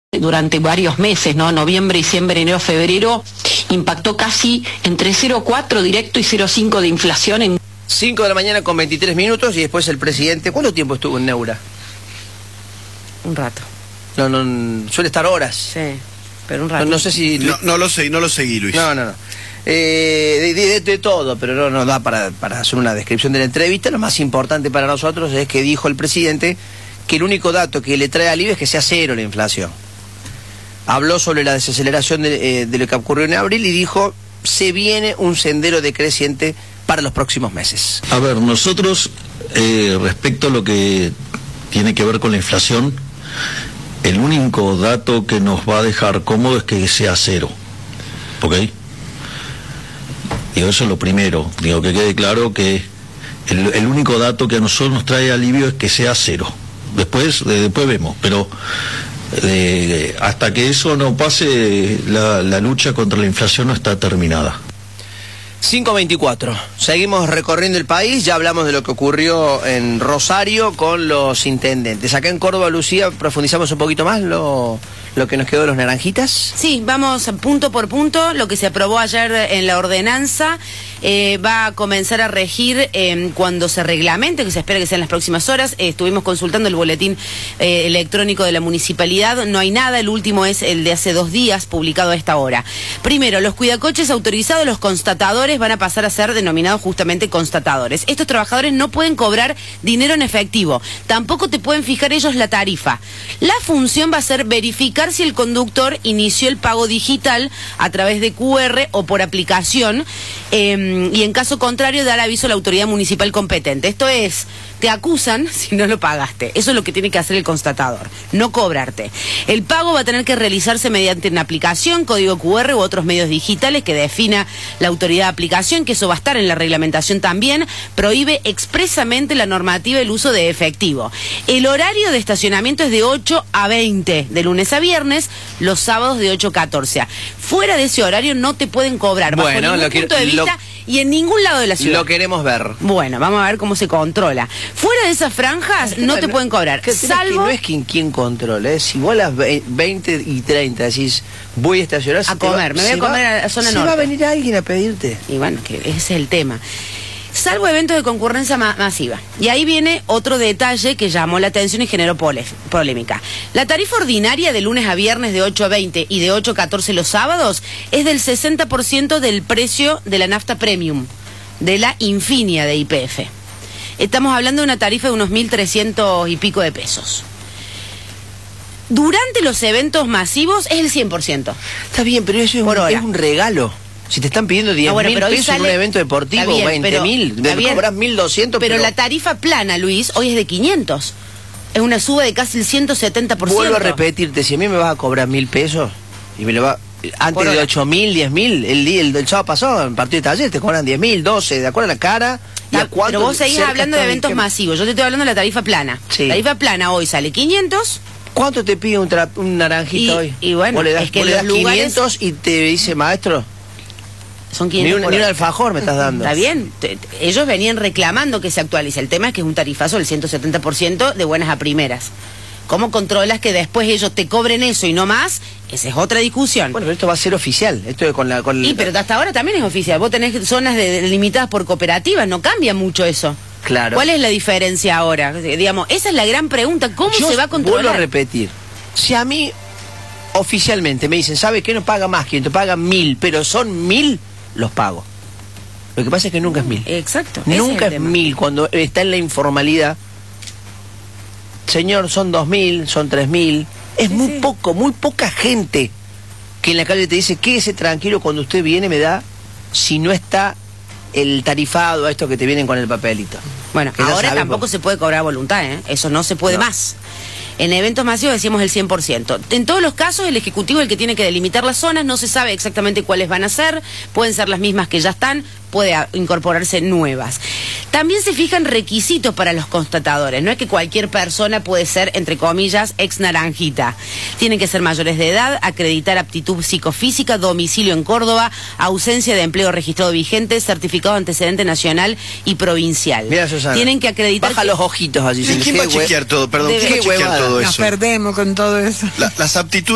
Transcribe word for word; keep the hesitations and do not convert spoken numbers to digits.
durante varios meses, ¿no? Noviembre, diciembre, enero, febrero, impactó casi entre cero coma cuatro directo y cero coma cinco de inflación en... cinco de la mañana con veintitrés minutos y después el presidente... ¿Cuánto tiempo estuvo en Neura? Un rato. No, no, suele estar horas. Sí, pero un rato. No, no sé si... No, no lo seguí, no lo seguí, Luis. No, no, no. Eh, de, de, de todo, pero no nos da para, para hacer una descripción de la entrevista. Lo más importante para nosotros es que dijo el presidente que el único dato que le trae alivio es que sea cero la inflación. Habló sobre la desaceleración de, eh, de lo que ocurrió en abril y dijo, se viene un sendero decreciente para los próximos meses. A ver, nosotros, eh, respecto a lo que tiene que ver con la inflación, el único dato que nos va a dejar cómodo es que sea cero, ¿ok? Digo, eso es lo primero, digo, que quede claro que el, el único dato que a nosotros nos trae alivio es que sea cero. Después, eh, después vemos, pero... Eh, hasta que eso no pase, la, la lucha contra la inflación no está terminada. cinco veinticuatro. Seguimos recorriendo el país, ya hablamos de lo que ocurrió en Rosario con los intendentes. Acá en Córdoba, Lucía, profundizamos un poquito más lo, lo que nos quedó de los naranjitas. Sí, vamos punto por punto. Lo que se aprobó ayer en la ordenanza eh, va a comenzar a regir eh, cuando se reglamente, que se espera que sea en las próximas horas. Eh, estuvimos consultando el boletín eh, electrónico de la municipalidad, no hay nada, el último es el de hace dos días, publicado a esta hora. Primero, los cuidacoches autorizados, los constatadores van a pasar a ser denominados justamente constatadores. Estos trabajadores no pueden cobrar dinero en efectivo, tampoco te pueden fijar ellos la tarifa. La función va a ser verificar si el conductor inició el pago digital a través de Q R o por aplicación, eh, y en caso contrario dar aviso a la autoridad municipal competente. Esto es, te acusan si no lo pagaste. Eso es lo que tiene que hacer el constatador, no cobrarte. El pago va a tener que realizarse mediante una aplicación, código Q R u otros medios digitales que defina la autoridad de aplicación, que eso va a estar en la reglamentación también. Prohíbe expresamente la normativa el uso de efectivo. El horario de estacionamiento es de ocho a veinte, de lunes a viernes, los sábados de ocho a catorce. Fuera de ese horario no te pueden cobrar, bajo bueno, ningún lo que, punto de vista lo, y en ningún lado de la ciudad. Lo queremos ver. Bueno, vamos a ver cómo se controla. Fuera de esas franjas no te pueden cobrar, salvo... No es quien, quien controla, es igual a las veinte y treinta, decís, voy a estacionar... A comer, me voy a comer a la zona norte. va a venir alguien a pedirte. Y bueno, que ese es el tema. Salvo eventos de concurrencia ma masiva. Y ahí viene otro detalle que llamó la atención y generó polémica. La tarifa ordinaria de lunes a viernes de ocho a veinte y de ocho a catorce los sábados es del sesenta por ciento del precio de la nafta premium, de la Infinia de Y P F. Estamos hablando de una tarifa de unos mil trescientos y pico de pesos. Durante los eventos masivos es el cien por ciento. Está bien, pero eso es, un, es un regalo. Si te están pidiendo diez mil no, bueno, pesos sale, en un evento deportivo, veinte mil, cobras mil doscientos. Pero, pero la tarifa plana, Luis, hoy es de quinientos. Es una suba de casi el ciento setenta por ciento. Vuelvo a repetirte, si a mí me vas a cobrar mil pesos y me lo va... Antes de ocho mil, diez mil, el, el, el sábado pasado, en partido de taller, te cobran diez mil, doce, de acuerdo a la cara. Y a pero vos seguís hablando de eventos masivos, yo te estoy hablando de la tarifa plana. Sí. La tarifa plana hoy sale quinientos. ¿Cuánto te pide un, un naranjito y, hoy? Y bueno, vos le das, es que vos le das lugares... quinientos y te dice, maestro... Son quinientos ni un, ni un alfajor me estás dando. Está bien, te, te, ellos venían reclamando que se actualice. El tema es que es un tarifazo del ciento setenta por ciento de buenas a primeras. ¿Cómo controlas que después ellos te cobren eso y no más? Esa es otra discusión. Bueno, pero esto va a ser oficial. Esto es con la... Con y pero hasta ahora también es oficial. Vos tenés zonas de, de, limitadas por cooperativas, no cambia mucho eso. Claro. ¿Cuál es la diferencia ahora? Digamos, esa es la gran pregunta. ¿Cómo Yo se va a controlar? Vuelvo a repetir. Si a mí oficialmente me dicen, ¿sabe qué? No paga más, quien te paga mil, pero son mil, los pago. Lo que pasa es que nunca es mil. Exacto. Nunca es, es mil cuando está en la informalidad. Señor, son dos mil, son tres mil. Es sí, muy sí. poco, muy poca gente que en la calle te dice, quédese tranquilo cuando usted viene, me da, si no está el tarifado a esto que te vienen con el papelito. Bueno, que ahora tampoco por... se puede cobrar voluntad, ¿eh? Eso no se puede no. más. En eventos masivos decimos el cien por ciento. En todos los casos, el Ejecutivo es el que tiene que delimitar las zonas, no se sabe exactamente cuáles van a ser, pueden ser las mismas que ya están, puede incorporarse nuevas. También se fijan requisitos para los constatadores, no es que cualquier persona puede ser, entre comillas, ex naranjita. Tienen que ser mayores de edad, acreditar aptitud psicofísica, domicilio en Córdoba, ausencia de empleo registrado vigente, certificado de antecedente nacional y provincial. Mira, Susana, tienen que acreditar... Baja que... los ojitos allí. ¿Quién va a chequear todo? Perdón, ¿quién va a chequear todo eso? Nos perdemos con todo eso. La, las aptitudes...